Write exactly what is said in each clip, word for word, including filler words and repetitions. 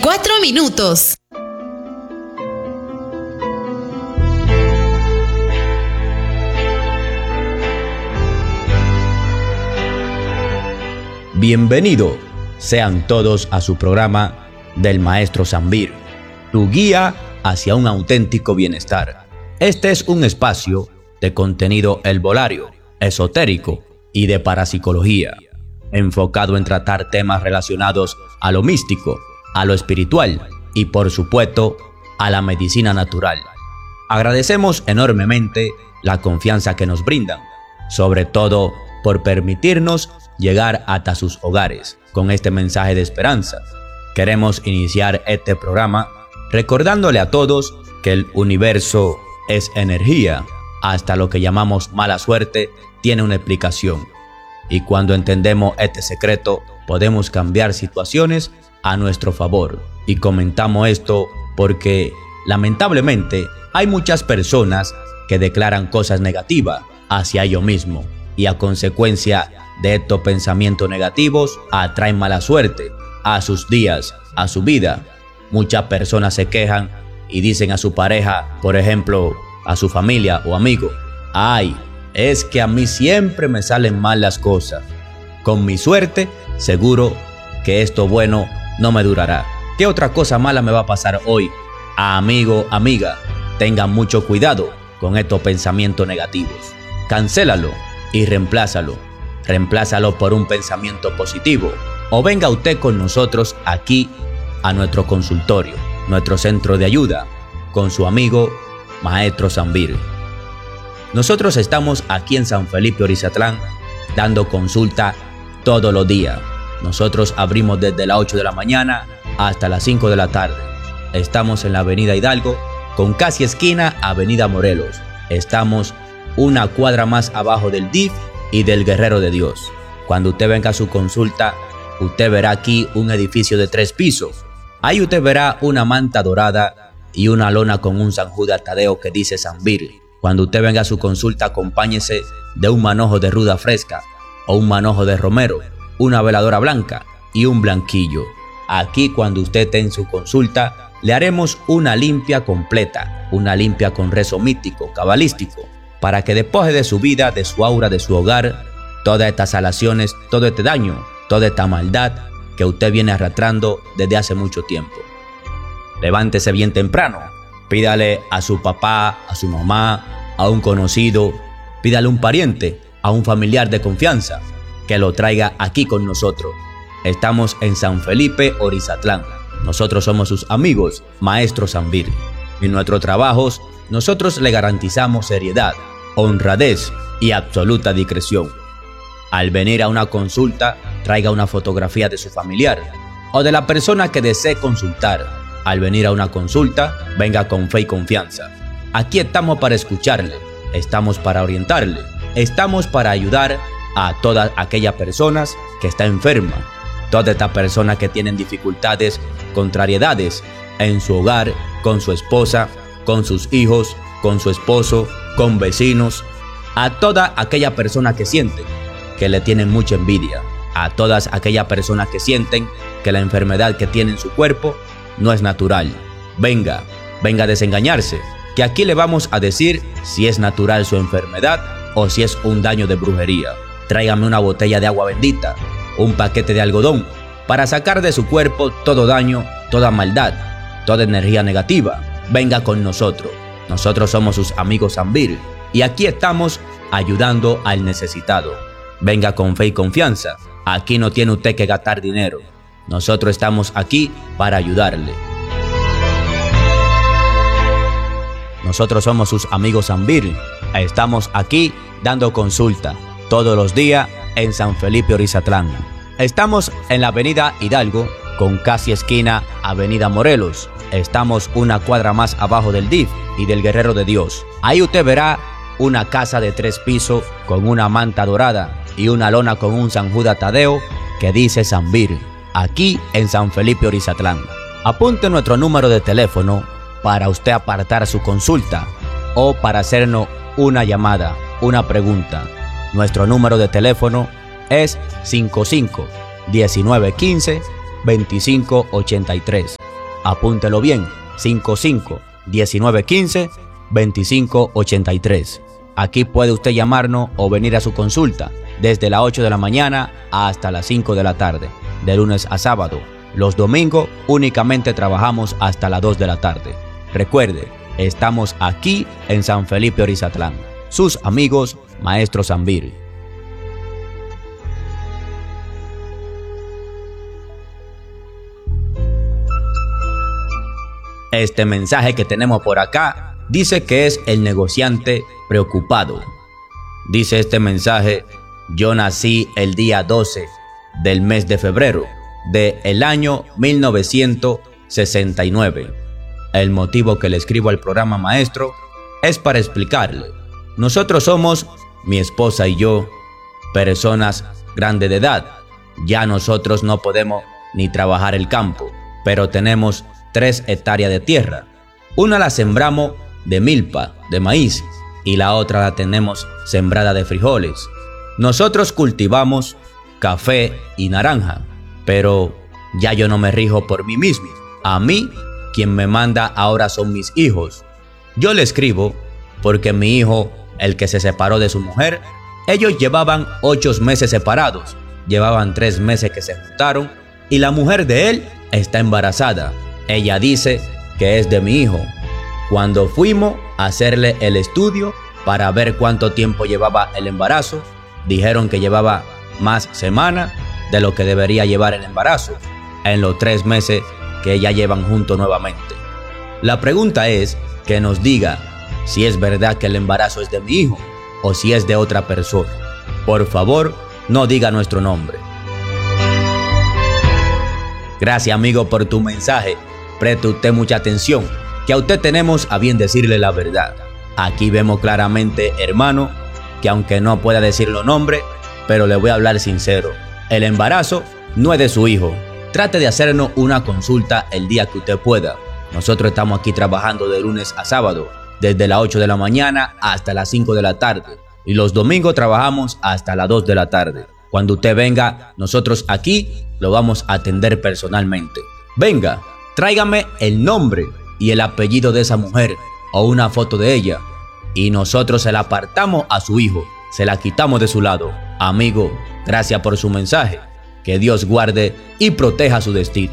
Cuatro minutos. Bienvenido sean todos a su programa del Maestro Zambir, tu guía hacia un auténtico bienestar. Este es un espacio de contenido herbolario, esotérico y de parapsicología, enfocado en tratar temas relacionados a lo místico, a lo espiritual y por supuesto a la medicina natural. Agradecemos enormemente la confianza que nos brindan, sobre todo por permitirnos llegar hasta sus hogares con este mensaje de esperanza. Queremos iniciar este programa recordándole a todos que el universo es energía. Hasta lo que llamamos mala suerte tiene una explicación. Y cuando entendemos este secreto, podemos cambiar situaciones a nuestro favor. Y comentamos esto porque, lamentablemente, hay muchas personas que declaran cosas negativas hacia ellos mismos. Y a consecuencia de estos pensamientos negativos, atraen mala suerte a sus días, a su vida. Muchas personas se quejan y dicen a su pareja, por ejemplo, a su familia o amigo: ay, es que a mí siempre me salen mal las cosas. Con mi suerte, seguro que esto bueno no me durará. ¿Qué otra cosa mala me va a pasar hoy? Amigo, amiga, tengan mucho cuidado con estos pensamientos negativos. Cancélalo y reemplázalo. Reemplázalo por un pensamiento positivo. O venga usted con nosotros aquí a nuestro consultorio, nuestro centro de ayuda, con su amigo Maestro Zambir. Nosotros estamos aquí en San Felipe, Orizatlán, dando consulta todos los días. Nosotros abrimos desde las ocho de la mañana hasta las cinco de la tarde. Estamos en la avenida Hidalgo, con casi esquina avenida Morelos. Estamos una cuadra más abajo del D I F y del Guerrero de Dios. Cuando usted venga a su consulta, usted verá aquí un edificio de tres pisos. Ahí usted verá una manta dorada y una lona con un San Judas Tadeo que dice Zambir. Cuando usted venga a su consulta, acompáñese de un manojo de ruda fresca o un manojo de romero, una veladora blanca y un blanquillo. Aquí, cuando usted esté en su consulta, le haremos una limpia completa, una limpia con rezo místico, cabalístico, para que despoje de su vida, de su aura, de su hogar, todas estas salaciones, todo este daño, toda esta maldad que usted viene arrastrando desde hace mucho tiempo. Levántese bien temprano, pídale a su papá, a su mamá, a un conocido, pídale a un pariente, a un familiar de confianza, que lo traiga aquí con nosotros. Estamos en San Felipe, Orizatlán. Nosotros somos sus amigos, Maestro Zambir. En nuestros trabajos, nosotros le garantizamos seriedad, honradez y absoluta discreción. Al venir a una consulta, traiga una fotografía de su familiar o de la persona que desee consultar. Al venir a una consulta, venga con fe y confianza. Aquí estamos para escucharle, estamos para orientarle, estamos para ayudar a todas aquellas personas que están enfermas, todas estas personas que tienen dificultades, contrariedades en su hogar, con su esposa, con sus hijos, con su esposo, con vecinos, a toda aquella persona que sienten que le tienen mucha envidia, a todas aquellas personas que sienten que la enfermedad que tiene en su cuerpo no es natural. Venga, venga a desengañarse, que aquí le vamos a decir si es natural su enfermedad o si es un daño de brujería. Tráigame una botella de agua bendita, un paquete de algodón, para sacar de su cuerpo todo daño, toda maldad, toda energía negativa. Venga con nosotros. Nosotros somos sus amigos Zambir y aquí estamos ayudando al necesitado. Venga con fe y confianza. Aquí no tiene usted que gastar dinero. Nosotros estamos aquí para ayudarle. Nosotros somos sus amigos Zambir. Estamos aquí dando consulta todos los días en San Felipe, Orizatlán. Estamos en la avenida Hidalgo, con casi esquina avenida Morelos. Estamos una cuadra más abajo del D I F y del Guerrero de Dios. Ahí usted verá una casa de tres pisos con una manta dorada y una lona con un San Judas Tadeo que dice Zambir, aquí en San Felipe, Orizatlán. Apunte nuestro número de teléfono para usted apartar su consulta o para hacernos una llamada, una pregunta. Nuestro número de teléfono es cinco cinco, diecinueve quince, veinticinco ochenta y tres. Apúntelo bien, cinco cinco, diecinueve quince, veinticinco ochenta y tres. Aquí puede usted llamarnos o venir a su consulta desde las ocho de la mañana hasta las cinco de la tarde, de lunes a sábado. Los domingos únicamente trabajamos hasta las dos de la tarde. Recuerde, estamos aquí en San Felipe Orizatlán. Sus amigos, Maestro Zambir. Este mensaje que tenemos por acá dice que es el negociante preocupado. Dice este mensaje: yo nací el día doce del mes de febrero del año mil novecientos sesenta y nueve. El motivo que le escribo al programa, maestro, es para explicarle. Nosotros somos, mi esposa y yo, personas grandes de edad. Ya nosotros no podemos ni trabajar el campo, pero tenemos tres hectáreas de tierra. Una la sembramos de milpa, de maíz, y la otra la tenemos sembrada de frijoles. Nosotros cultivamos café y naranja, pero ya yo no me rijo por mí mismo. A mí, quien me manda ahora son mis hijos. Yo le escribo porque mi hijo, el que se separó de su mujer, ellos llevaban ocho meses separados, llevaban tres meses que se juntaron, y la mujer de él está embarazada. Ella dice que es de mi hijo. Cuando fuimos a hacerle el estudio para ver cuánto tiempo llevaba el embarazo, dijeron que llevaba más semanas de lo que debería llevar el embarazo en los tres meses que ya llevan juntos nuevamente. La pregunta es que nos diga si es verdad que el embarazo es de mi hijo o si es de otra persona. Por favor, no diga nuestro nombre. Gracias, amigo, por tu mensaje. Preste usted mucha atención, que a usted tenemos a bien decirle la verdad. Aquí vemos claramente, hermano, que aunque no pueda decir los nombres, pero le voy a hablar sincero. El embarazo no es de su hijo. Trate de hacernos una consulta el día que usted pueda. Nosotros estamos aquí trabajando de lunes a sábado, desde las ocho de la mañana hasta las cinco de la tarde. Y los domingos trabajamos hasta las dos de la tarde. Cuando usted venga, nosotros aquí lo vamos a atender personalmente. Venga, tráigame el nombre y el apellido de esa mujer o una foto de ella y nosotros se la apartamos a su hijo, se la quitamos de su lado. Amigo, gracias por su mensaje. Que Dios guarde y proteja su destino.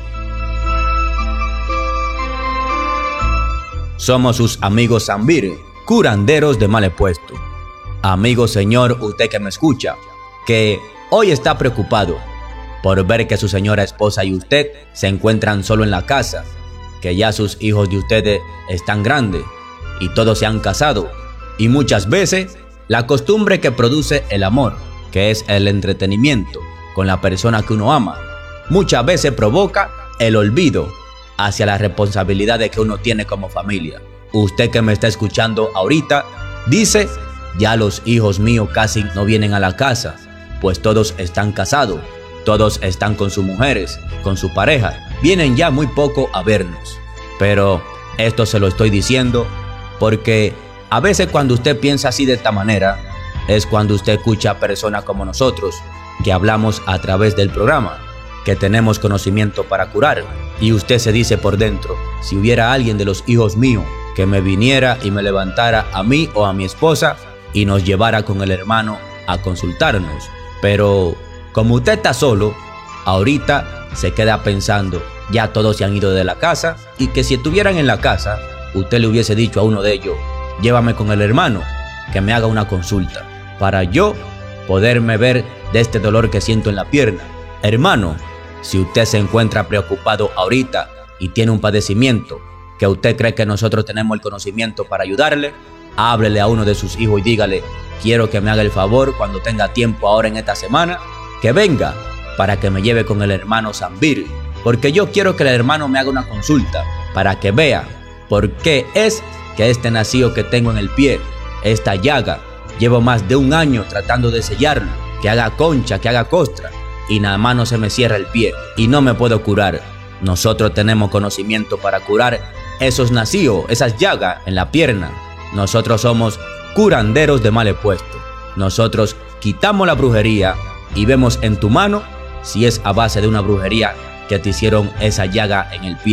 Somos sus amigos Zambir, curanderos de mal puesto. Amigo señor, usted que me escucha, que hoy está preocupado por ver que su señora esposa y usted se encuentran solo en la casa, que ya sus hijos de ustedes están grandes y todos se han casado, y muchas veces la costumbre que produce el amor, que es el entretenimiento con la persona que uno ama, muchas veces provoca el olvido hacia la responsabilidad de que uno tiene como familia. Usted que me está escuchando ahorita dice: ya los hijos míos casi no vienen a la casa, pues todos están casados, todos están con sus mujeres, con su pareja, vienen ya muy poco a vernos. Pero esto se lo estoy diciendo porque a veces cuando usted piensa así de esta manera, es cuando usted escucha a personas como nosotros, que hablamos a través del programa, que tenemos conocimiento para curar, y usted se dice por dentro: si hubiera alguien de los hijos míos que me viniera y me levantara a mí o a mi esposa y nos llevara con el hermano a consultarnos. Pero como usted está solo, ahorita se queda pensando: ya todos se han ido de la casa, y que si estuvieran en la casa, usted le hubiese dicho a uno de ellos: llévame con el hermano, que me haga una consulta, para yo poderme ver de este dolor que siento en la pierna. Hermano, si usted se encuentra preocupado ahorita y tiene un padecimiento que usted cree que nosotros tenemos el conocimiento para ayudarle, háblele a uno de sus hijos y dígale: quiero que me haga el favor cuando tenga tiempo ahora en esta semana, que venga para que me lleve con el hermano Zambir, porque yo quiero que el hermano me haga una consulta para que vea por qué es que este nacido que tengo en el pie, esta llaga, llevo más de un año tratando de sellarlo, que haga concha, que haga costra, y nada más no se me cierra el pie y no me puedo curar. Nosotros tenemos conocimiento para curar esos nacidos, esas llagas en la pierna. Nosotros somos curanderos de mal puesto. Nosotros quitamos la brujería y vemos en tu mano si es a base de una brujería que te hicieron esa llaga en el pie.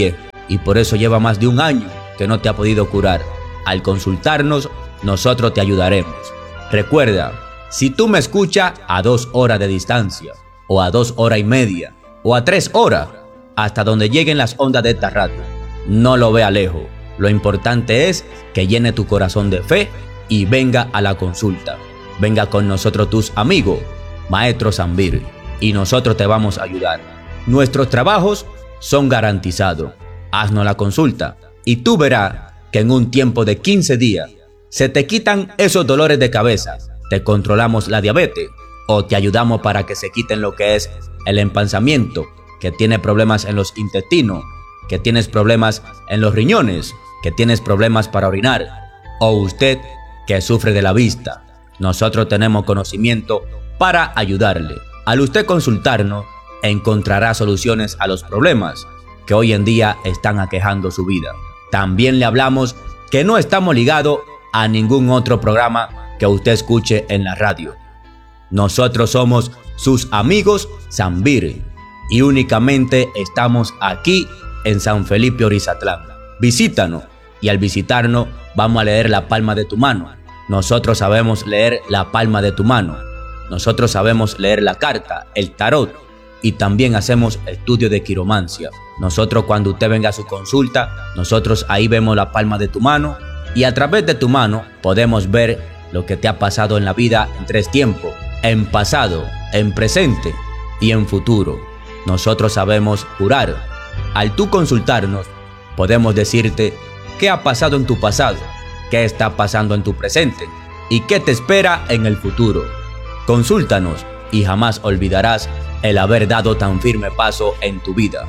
y por eso lleva más de un año que no te ha podido curar. Al consultarnos, nosotros te ayudaremos. Recuerda, si tú me escuchas a dos horas de distancia, o a dos horas y media, o a tres horas, hasta donde lleguen las ondas de esta radio, no lo vea lejos. Lo importante es que llene tu corazón de fe y venga a la consulta. Venga con nosotros tus amigos, Maestro Zambir, y nosotros te vamos a ayudar. Nuestros trabajos son garantizados. Haznos la consulta y tú verás que en un tiempo de quince días se te quitan esos dolores de cabeza, te controlamos la diabetes o te ayudamos para que se quiten lo que es el empanzamiento, que tiene problemas en los intestinos, que tienes problemas en los riñones, que tienes problemas para orinar, o usted que sufre de la vista. Nosotros tenemos conocimiento para ayudarle. Al usted consultarnos, encontrará soluciones a los problemas que hoy en día están aquejando su vida. También le hablamos que no estamos ligados a ningún otro programa que usted escuche en la radio. Nosotros somos sus amigos Zambir y únicamente estamos aquí en San Felipe Orizatlán. Visítanos y al visitarnos vamos a leer la palma de tu mano. Nosotros sabemos leer la palma de tu mano. Nosotros sabemos leer la carta, el tarot, y también hacemos estudio de quiromancia. Nosotros cuando usted venga a su consulta, nosotros ahí vemos la palma de tu mano y a través de tu mano podemos ver lo que te ha pasado en la vida en tres tiempos, en pasado, en presente y en futuro. Nosotros sabemos curar. Al tú consultarnos, podemos decirte qué ha pasado en tu pasado, qué está pasando en tu presente y qué te espera en el futuro. Consúltanos y jamás olvidarás el haber dado tan firme paso en tu vida.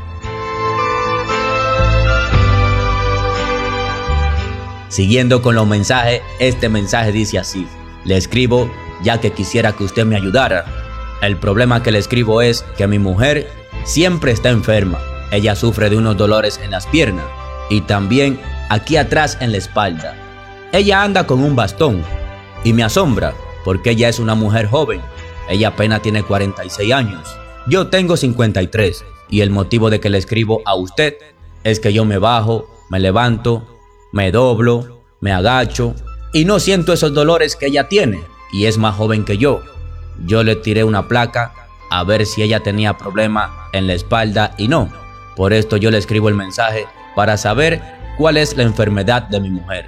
Siguiendo con los mensajes, este mensaje dice así: le escribo ya que quisiera que usted me ayudara. El problema que le escribo es que mi mujer siempre está enferma. Ella sufre de unos dolores en las piernas y también aquí atrás en la espalda. Ella anda con un bastón y me asombra porque ella es una mujer joven. Ella apenas tiene cuarenta y seis años. Yo tengo cincuenta y tres y el motivo de que le escribo a usted es que yo me bajo, me levanto, me doblo, me agacho y no siento esos dolores que ella tiene y es más joven que yo. Yo le tiré una placa a ver si ella tenía problema en la espalda y no. Por esto yo le escribo el mensaje para saber cuál es la enfermedad de mi mujer.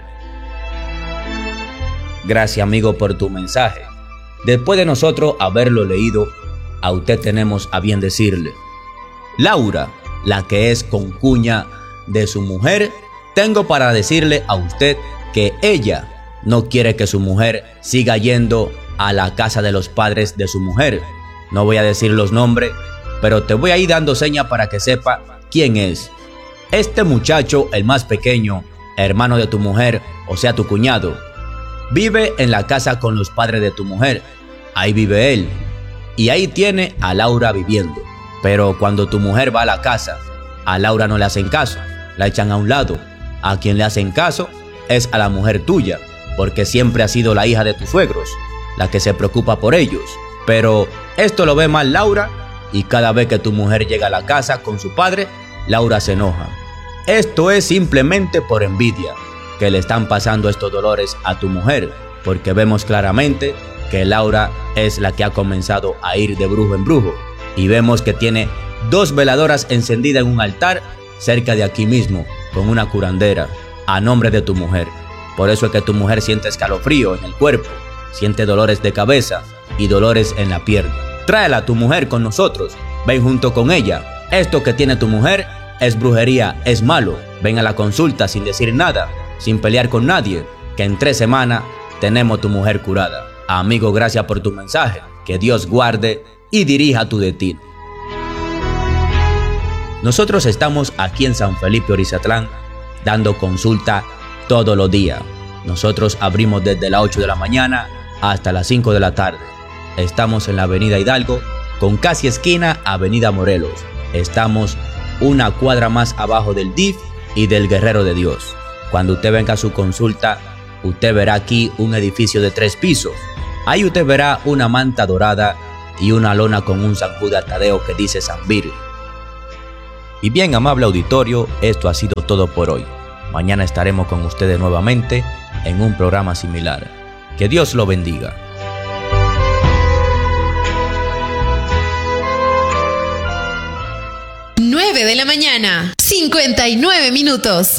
Gracias, amigo, por tu mensaje. Después de nosotros haberlo leído, a usted tenemos a bien decirle: Laura, la que es concuña de su mujer, tengo para decirle a usted que ella no quiere que su mujer siga yendo a la casa de los padres de su mujer. No voy a decir los nombres, pero te voy a ir dando señas para que sepa quién es. Este muchacho, el más pequeño, hermano de tu mujer, o sea tu cuñado, vive en la casa con los padres de tu mujer. Ahí vive él. Y ahí tiene a Laura viviendo. Pero cuando tu mujer va a la casa, a Laura no le hacen caso, la echan a un lado. A quien le hacen caso es a la mujer tuya, porque siempre ha sido la hija de tus suegros, la que se preocupa por ellos. Pero esto lo ve mal Laura y cada vez que tu mujer llega a la casa con su padre, Laura se enoja. Esto es simplemente por envidia que le están pasando estos dolores a tu mujer, porque vemos claramente que Laura es la que ha comenzado a ir de brujo en brujo y vemos que tiene dos veladoras encendidas en un altar cerca de aquí mismo con una curandera a nombre de tu mujer. Por eso es que tu mujer siente escalofrío en el cuerpo, siente dolores de cabeza y dolores en la pierna. Tráela a tu mujer con nosotros, ven junto con ella. Esto que tiene tu mujer es brujería, es malo. Ven a la consulta sin decir nada, sin pelear con nadie, que en tres semanas tenemos tu mujer curada. Amigo, gracias por tu mensaje. Que Dios guarde y dirija tu destino. Nosotros estamos aquí en San Felipe Orizatlán dando consulta todos los días. Nosotros abrimos desde las ocho de la mañana hasta las cinco de la tarde. Estamos en la avenida Hidalgo con casi esquina avenida Morelos. Estamos una cuadra más abajo del D I F y del Guerrero de Dios. Cuando usted venga a su consulta, usted verá aquí un edificio de tres pisos. Ahí usted verá una manta dorada y una lona con un San Judas Tadeo que dice Zambir. Y bien, amable auditorio, esto ha sido todo por hoy. Mañana estaremos con ustedes nuevamente en un programa similar. Que Dios lo bendiga. nueve de la mañana, cincuenta y nueve minutos.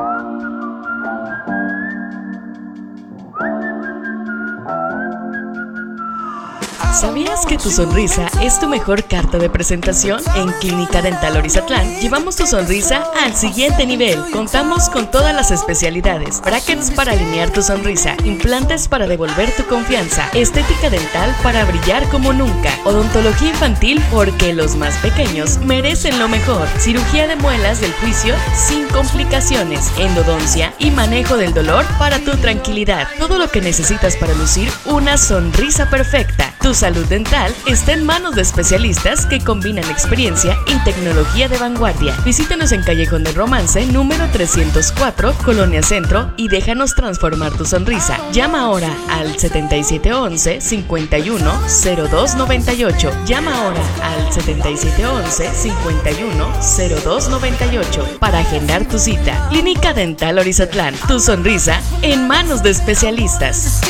¿Sabías que tu sonrisa es tu mejor carta de presentación? En Clínica Dental Orizatlán llevamos tu sonrisa al siguiente nivel. Contamos con todas las especialidades: brackets para alinear tu sonrisa, implantes para devolver tu confianza, estética dental para brillar como nunca, odontología infantil porque los más pequeños merecen lo mejor, cirugía de muelas del juicio sin complicaciones, endodoncia y manejo del dolor para tu tranquilidad. Todo lo que necesitas para lucir una sonrisa perfecta. Tu salud dental está en manos de especialistas que combinan experiencia y tecnología de vanguardia. Visítanos en Callejón del Romance, número trescientos cuatro, Colonia Centro, y déjanos transformar tu sonrisa. Llama ahora al setenta y siete once, cincuenta y uno, cero dos noventa y ocho. Llama ahora al setenta y siete once, cincuenta y uno, cero dos noventa y ocho para agendar tu cita. Clínica Dental Orizatlán, tu sonrisa en manos de especialistas.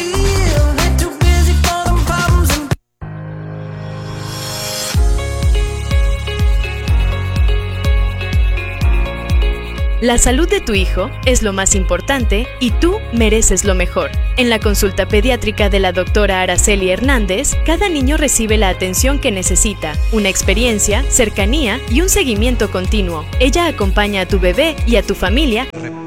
La salud de tu hijo es lo más importante y tú mereces lo mejor. En la consulta pediátrica de la doctora Araceli Hernández, cada niño recibe la atención que necesita, una experiencia, cercanía y un seguimiento continuo. Ella acompaña a tu bebé y a tu familia